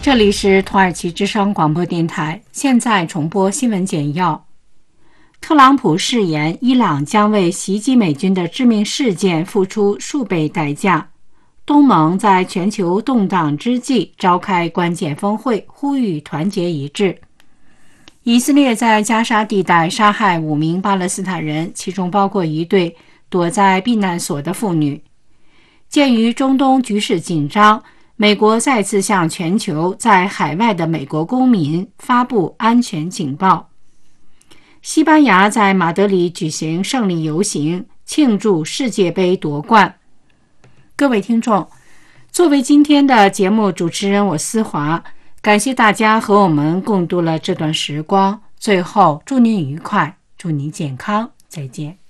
这里是土耳其之声广播电台，现在重播新闻简要。特朗普誓言伊朗将为袭击美军的致命事件付出数倍代价。东盟在全球动荡之际召开关键峰会，呼吁团结一致。以色列在加沙地带杀害5名巴勒斯坦人，其中包括一对躲在避难所的妇女。鉴于中东局势紧张，美国再次向全球在海外的美国公民发布安全警报。西班牙在马德里举行胜利游行，庆祝世界杯夺冠。各位听众，作为今天的节目主持人，我思华，感谢大家和我们共度了这段时光。最后，祝您愉快，祝您健康，再见。